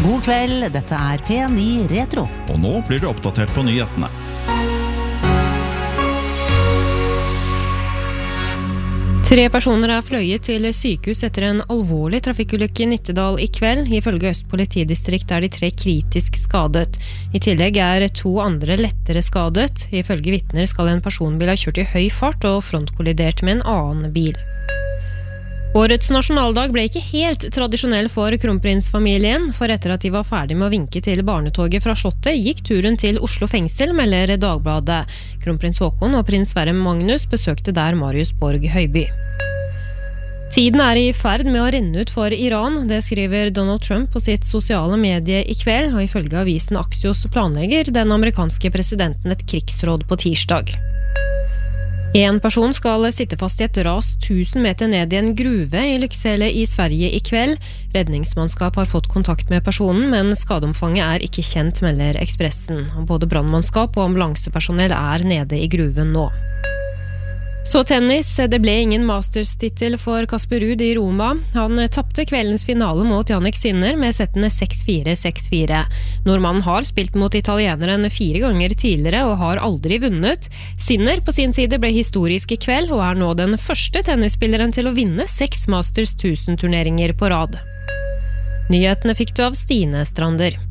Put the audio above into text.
God kveld, dette P9 Retro. Og nå blir du oppdatert på nyhetene. Tre personer fløyet til sykehus etter en alvorlig trafikkulykke i Nittedal i kveld. Ifølge Øst politidistrikt de tre kritisk skadet. I tillegg 2 andre lettere skadet. Ifølge vitner skal en personbil ha kjørt i høy fart og frontkollidert med en annen bil. Årets nasjonaldag ble ikke helt tradisjonell for kronprinsfamilien, for etter at de var ferdig med å vinke til barnetoget fra Slottet, gikk turen til Oslo fengsel, melder Dagbladet. Kronprins Haakon og prins Sverre Magnus besøkte der Marius Borg Høiby. Tiden i ferd med å renne ut for Iran, det skriver Donald Trump på sitt sosiale medie i kveld, og ifølge avisen Axios planlegger den amerikanske presidenten et krigsråd på tirsdag. En person skal sitte fast i et ras 1000 meter ned i en gruve i Lycksele i Sverige i kveld. Redningsmannskap har fått kontakt med personen, men skadeomfanget ikke kjent, melder Ekspressen. Både brannmannskap og ambulansepersonell nede i gruven nå. Så tennis, det ble ingen Masters-titel for Casper Ruud i Roma. Han tappte kveldens finale mot Jannik Sinner med settene 6-4, 6-4. Nordmannen har spilt mot italieneren 4 ganger tidligere og har aldri vunnet. Sinner på sin side ble historisk i kveld og nå den første tennisspilleren til å vinne 6 Masters 1000-turneringer på rad. Nyhetene fikk du av Stine Strander.